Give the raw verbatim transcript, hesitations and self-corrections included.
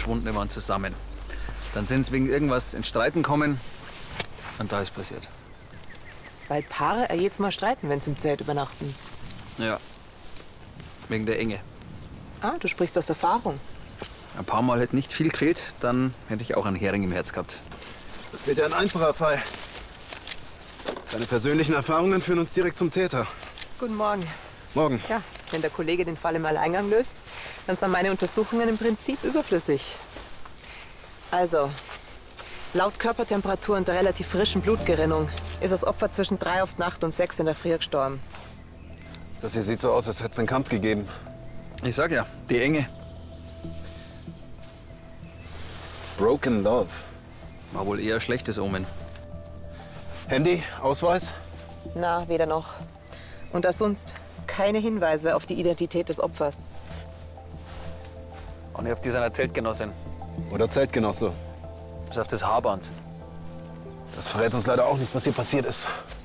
Verschwundene waren zusammen. Dann sind sie wegen irgendwas ins Streiten gekommen und da ist passiert. Weil Paare jetzt mal streiten, wenn sie im Zelt übernachten. Ja, wegen der Enge. Ah, du sprichst aus Erfahrung. Ein paar Mal hätte nicht viel gefehlt, dann hätte ich auch einen Hering im Herz gehabt. Das wird ja ein einfacher Fall. Deine persönlichen Erfahrungen führen uns direkt zum Täter. Guten Morgen. Morgen. Ja, wenn der Kollege den Fall im Alleingang löst, dann sind meine Untersuchungen im Prinzip überflüssig. Also, laut Körpertemperatur und der relativ frischen Blutgerinnung ist das Opfer zwischen drei auf Nacht und sechs in der Früh gestorben. Das hier sieht so aus, als hätte es einen Kampf gegeben. Ich sag ja, die Enge. Broken Love. War wohl eher ein schlechtes Omen. Handy, Ausweis? Na, weder noch. Und auch sonst keine Hinweise auf die Identität des Opfers. Auch nicht auf die seiner Zeltgenossin. Oder Zeltgenosse. Bis auf das Haarband. Das verrät uns leider auch nicht, was hier passiert ist.